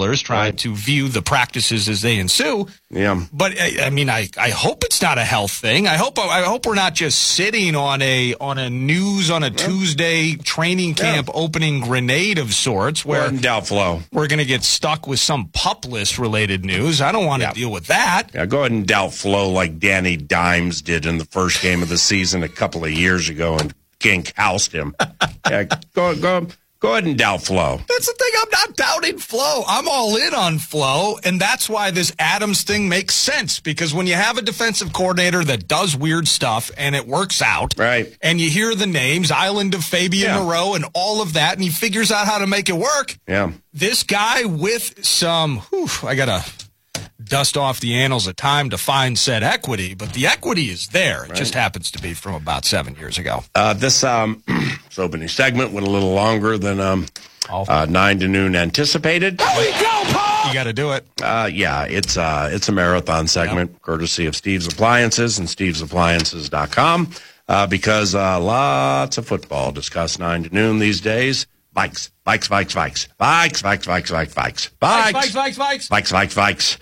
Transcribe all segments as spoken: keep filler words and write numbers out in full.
binoculars trying right. to view the practices as they ensue. Yeah. But I, I mean, I, I hope it's not a health thing. I hope I hope we're not just sitting on a on a news on a yeah. Tuesday training camp yeah. opening grenade of sorts where in doubt flow. We're going to get stuck with some pup list related news. I don't want to yeah. deal with that. Yeah, go ahead and doubt flow like Danny Dimes did in the first game of the season a couple of years ago and Gink housed him. yeah, go go. Go ahead and doubt Flo. That's the thing. I'm not doubting Flo. I'm all in on Flo, and that's why this Adams thing makes sense, because when you have a defensive coordinator that does weird stuff and it works out, right, and you hear the names, Island of Fabian yeah. Moreau and all of that, and he figures out how to make it work, yeah. this guy with some, whew, I got to dust off the annals of time to find said equity, but the equity is there. It right. just happens to be from about seven years ago. Uh, this um, this opening segment went a little longer than um, uh, nine to noon anticipated. There we go, Paul! You got to do it. Uh, yeah, it's uh, it's a marathon segment, yep. courtesy of Steve's Appliances and steves appliances dot com, uh, because uh, lots of football discussed nine to noon these days. Bikes, bikes, bikes, bikes, bikes, bikes, bikes, bikes, bikes, bikes, bikes, bikes, bikes, bikes, bikes.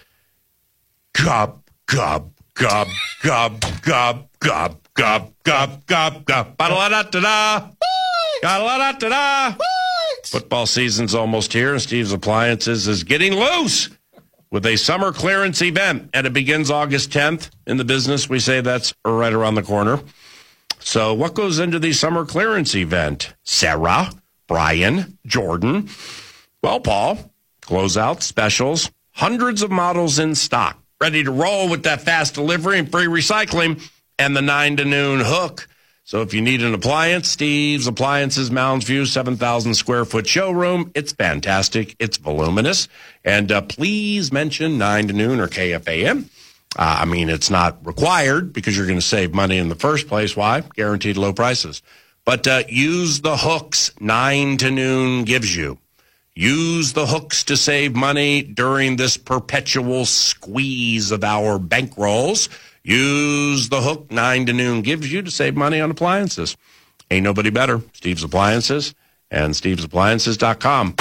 Gub, gub, gub, gub, gub, gub, gub, gub, gub, gub. Ba-da-da-da-da. Da-da-da-da-da. Football season's almost here, and Steve's Appliances is getting loose with a summer clearance event, and it begins August tenth. In the business, we say that's right around the corner. So what goes into the summer clearance event? Sarah, Brian, Jordan. Well, Paul, closeout specials, hundreds of models in stock, ready to roll with that fast delivery and free recycling and the nine to noon hook. So if you need an appliance, Steve's Appliances, Mounds View, seven thousand square foot showroom. It's fantastic. It's voluminous. And uh, please mention nine to noon or K F A M. Uh, I mean, it's not required because you're going to save money in the first place. Why? Guaranteed low prices. But uh, use the hooks nine to noon gives you. Use the hooks to save money during this perpetual squeeze of our bankrolls. Use the hook nine to noon gives you to save money on appliances. Ain't nobody better. Steve's Appliances and steves appliances dot com.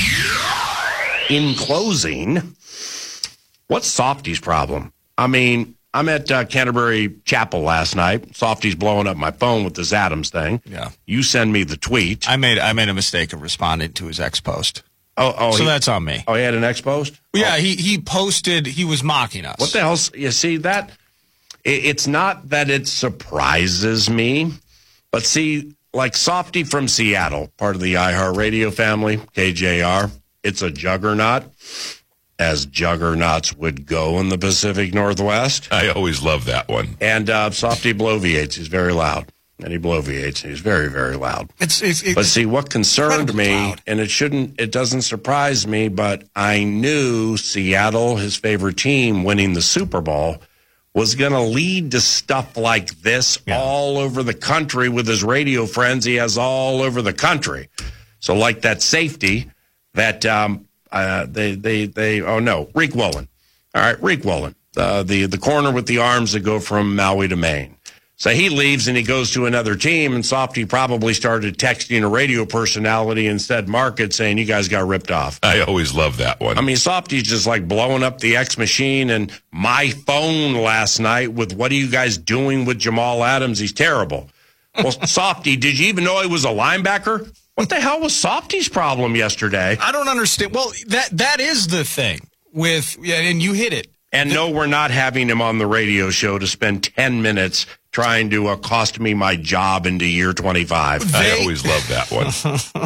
In closing, what's Softy's problem? I mean, I'm at uh, Canterbury Chapel last night. Softy's blowing up my phone with this Adams thing. Yeah. You send me the tweet. I made I made a mistake of responding to his ex-post. Oh, oh, so he, that's on me. Oh, he had an ex-post? Well, yeah, oh. he, he posted, he was mocking us. What the hell? You see, that, it, it's not that it surprises me, but see, like Softy from Seattle, part of the iHeartRadio family, K J R, it's a juggernaut, as juggernauts would go in the Pacific Northwest. I always love that one. And uh, Softy bloviates. He's very loud. And he bloviates. He's very, very loud. It's, it's, it's but see, what concerned me, loud. and it shouldn't, it doesn't surprise me, but I knew Seattle, his favorite team, winning the Super Bowl, was going to lead to stuff like this yeah. all over the country with his radio friends he has all over the country. So like that safety that um, uh, they, they, they, oh no, Reek Woolen. All right, Reek Woolen, uh, the, the corner with the arms that go from Maui to Maine. So he leaves and he goes to another team, and Softy probably started texting a radio personality instead market saying, you guys got ripped off. I always love that one. I mean, Softy's just like blowing up the X machine and my phone last night with, what are you guys doing with Jamal Adams? He's terrible. Well, Softy, did you even know he was a linebacker? What the hell was Softy's problem yesterday? I don't understand. Well, that that is the thing with, yeah, and you hit it. And the, no, we're not having him on the radio show to spend ten minutes trying to uh, cost me my job into year twenty-five. They, I always love that one.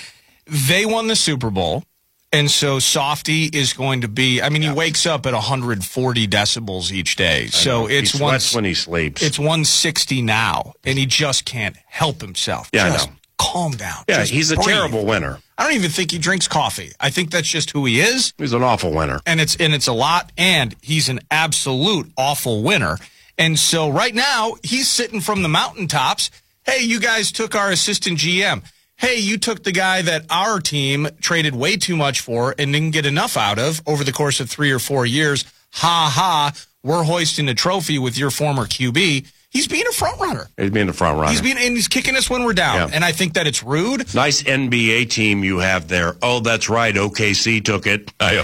They won the Super Bowl, and so Softy is going to be, I mean, he yeah. wakes up at one hundred forty decibels each day. So it's he sweats one, when he sleeps. It's one sixty now, and he just can't help himself. Yeah, just I know. Calm down. Yeah, just he's a breathe. terrible winner. I don't even think he drinks coffee. I think that's just who he is. He's an awful winner. And it's and it's a lot, and he's an absolute awful winner. And so right now, he's sitting from the mountaintops. Hey, you guys took our assistant G M. Hey, you took the guy that our team traded way too much for and didn't get enough out of over the course of three or four years. Ha ha, we're hoisting a trophy with your former Q B. He's being a front runner. He's being a front runner. He's being and he's kicking us when we're down. Yeah. And I think that it's rude. Nice N B A team you have there. Oh, that's right. O K C took it. I